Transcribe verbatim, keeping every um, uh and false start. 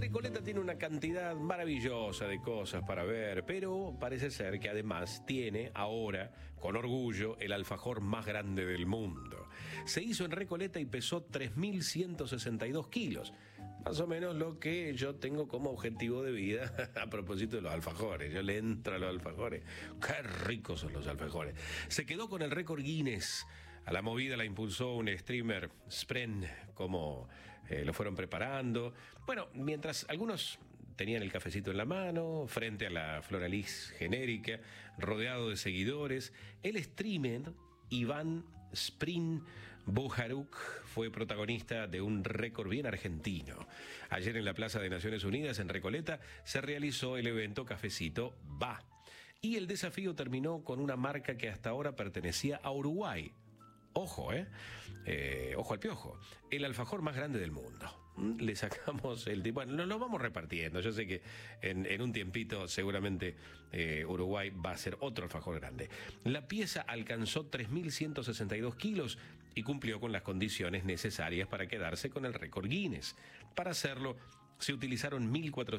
Recoleta tiene una cantidad maravillosa de cosas para ver, pero parece ser que además tiene ahora, con orgullo, el alfajor más grande del mundo. Se hizo en Recoleta y pesó tres mil ciento sesenta y dos kilos. Más o menos lo que yo tengo como objetivo de vida a propósito de los alfajores. Yo le entro a los alfajores. Qué ricos son los alfajores. Se quedó con el récord Guinness. A la movida la impulsó un streamer, Spren, como eh, lo fueron preparando. Bueno, mientras algunos tenían el cafecito en la mano, frente a la Floralis genérica, rodeado de seguidores, el streamer Iván Sprin Bujaruk fue protagonista de un récord bien argentino. Ayer en la Plaza de Naciones Unidas, en Recoleta, se realizó el evento Cafecito Va. Y el desafío terminó con una marca que hasta ahora pertenecía a Uruguay. Ojo, ¿eh? eh, ojo al piojo. El alfajor más grande del mundo. Le sacamos el tipo. Bueno, lo vamos repartiendo. Yo sé que en, en un tiempito seguramente eh, Uruguay va a ser otro alfajor grande. La pieza alcanzó tres mil ciento sesenta y dos kilos y cumplió con las condiciones necesarias para quedarse con el récord Guinness. Para hacerlo, se utilizaron mil cuatrocientos